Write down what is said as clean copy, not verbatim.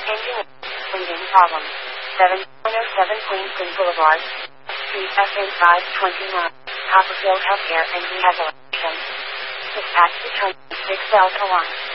Engine engine problem. 707 Queenston Boulevard. Street FM 529. Copperfield Healthcare and Rehabilitation. Dispatch determined 6 Delta 1.